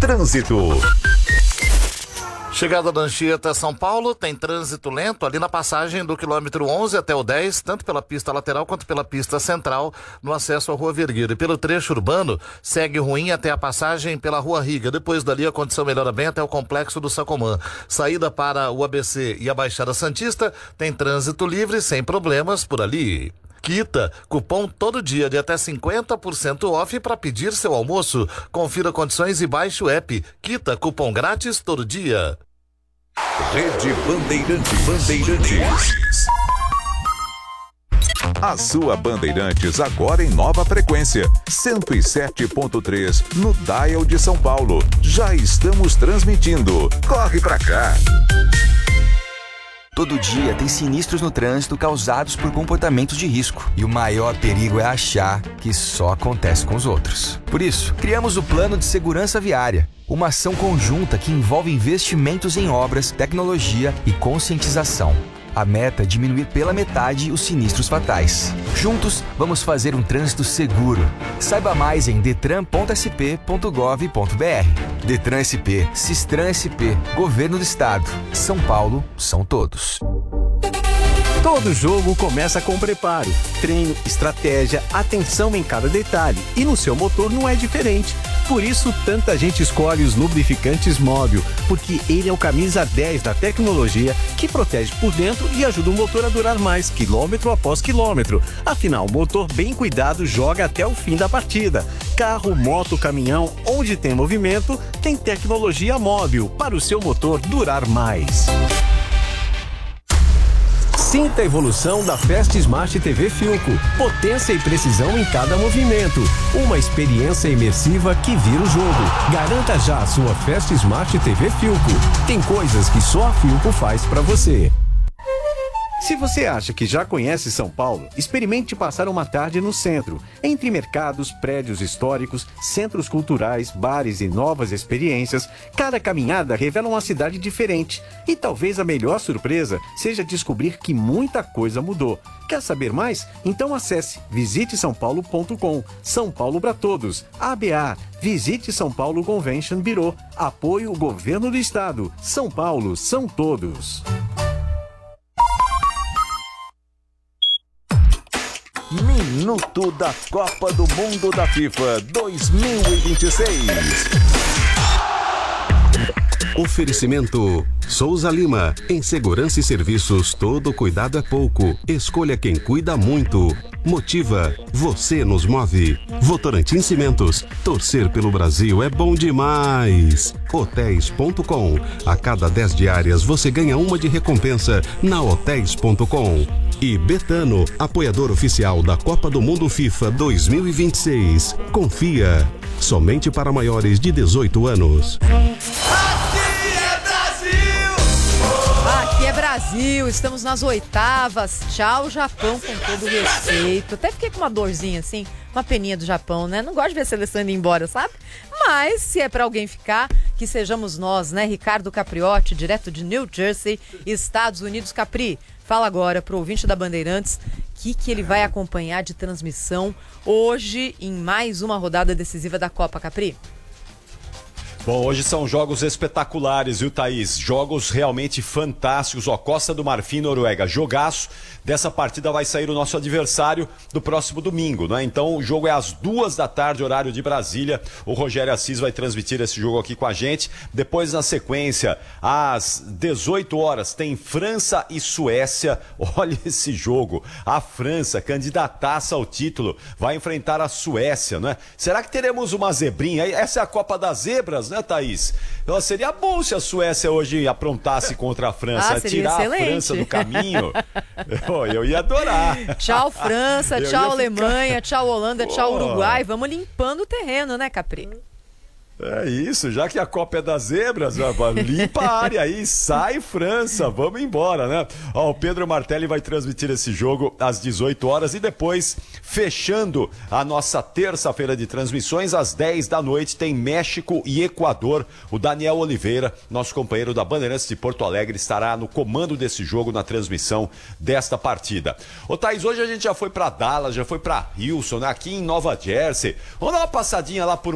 Trânsito. Chegada da Anchieta, São Paulo, tem trânsito lento ali na passagem do quilômetro 11 até o 10, tanto pela pista lateral quanto pela pista central, no acesso à Rua Vergueiro. E pelo trecho urbano, segue ruim até a passagem pela Rua Riga. Depois dali, a condição melhora bem até o complexo do Sacomã. Saída para o ABC e a Baixada Santista, tem trânsito livre, sem problemas por ali. Quita, cupom todo dia de até 50% off para pedir seu almoço. Confira condições e baixe o app. Quita, cupom grátis todo dia. Rede Bandeirantes. A sua Bandeirantes agora em nova frequência, 107.3 no dial de São Paulo. Já estamos transmitindo. Corre pra cá. Todo dia tem sinistros no trânsito causados por comportamentos de risco. E o maior perigo é achar que só acontece com os outros. Por isso, criamos o Plano de Segurança Viária. Uma ação conjunta que envolve investimentos em obras, tecnologia e conscientização. A meta é diminuir pela metade os sinistros fatais. Juntos, vamos fazer um trânsito seguro. Saiba mais em detran.sp.gov.br. Detran SP, Sistran SP, Governo do Estado. São Paulo, são todos. Todo jogo começa com preparo, treino, estratégia, atenção em cada detalhe. E no seu motor não é diferente. Por isso, tanta gente escolhe os lubrificantes Móbil, porque ele é o camisa 10 da tecnologia que protege por dentro e ajuda o motor a durar mais, quilômetro após quilômetro. Afinal, o motor bem cuidado joga até o fim da partida. Carro, moto, caminhão, onde tem movimento, tem tecnologia Móbil para o seu motor durar mais. Sinta a evolução da Fast Smart TV Philco. Potência e precisão em cada movimento. Uma experiência imersiva que vira o jogo. Garanta já a sua Fast Smart TV Philco. Tem coisas que só a Philco faz para você. Se você acha que já conhece São Paulo, experimente passar uma tarde no centro, entre mercados, prédios históricos, centros culturais, bares e novas experiências. Cada caminhada revela uma cidade diferente. E talvez a melhor surpresa seja descobrir que muita coisa mudou. Quer saber mais? Então acesse visitesaopaulo.com. São Paulo para todos. ABA. Visite São Paulo Convention Bureau. Apoio Governo do Estado. São Paulo são todos. Minuto da Copa do Mundo da FIFA 2026. Oferecimento Souza Lima. Em segurança e serviços, todo cuidado é pouco. Escolha quem cuida muito. Motiva. Você nos move. Votorantim Cimentos. Torcer pelo Brasil é bom demais. Hotéis.com. A cada 10 diárias você ganha uma de recompensa na Hotéis.com. E Betano, apoiador oficial da Copa do Mundo FIFA 2026. Confia. Somente para maiores de 18 anos. Aqui é Brasil, estamos nas oitavas. Tchau, Japão, com todo respeito. Até fiquei com uma dorzinha assim, uma peninha do Japão, né? Não gosto de ver a seleção indo embora, sabe? Mas se é pra alguém ficar, que sejamos nós, né? Ricardo Capriotti, direto de New Jersey, Estados Unidos. Capri, fala agora pro ouvinte da Bandeirantes que ele vai acompanhar de transmissão hoje em mais uma rodada decisiva da Copa, Capri. Bom, hoje são jogos espetaculares, viu, Thaís? Jogos realmente fantásticos. Ó, Costa do Marfim, Noruega, jogaço. Dessa partida vai sair o nosso adversário do próximo domingo, né? Então o jogo é às 2h, horário de Brasília. O Rogério Assis vai transmitir esse jogo aqui com a gente. Depois, na sequência, às 18 horas, tem França e Suécia. Olha esse jogo. A França, candidataça ao título, vai enfrentar a Suécia, né? Será que teremos uma zebrinha? Essa é a Copa das Zebras, né, Thaís? Então, seria bom se a Suécia hoje aprontasse contra a França, tirar excelente. A França do caminho. Eu ia adorar. Tchau, França, tchau, Alemanha, tchau, Holanda, tchau, Uruguai. Vamos limpando o terreno, né, Capri? É isso, já que a Copa é das Zebras, limpa a área aí, sai França, vamos embora, né? Ó, o Pedro Martelli vai transmitir esse jogo às 18 horas e depois, fechando a nossa terça-feira de transmissões, às 10 da noite, tem México e Equador. O Daniel Oliveira, nosso companheiro da Bandeirantes de Porto Alegre, estará no comando desse jogo, na transmissão desta partida. Ô, Thaís, hoje a gente já foi pra Dallas, já foi pra Houston, né? Aqui em Nova Jersey. Vamos dar uma passadinha lá por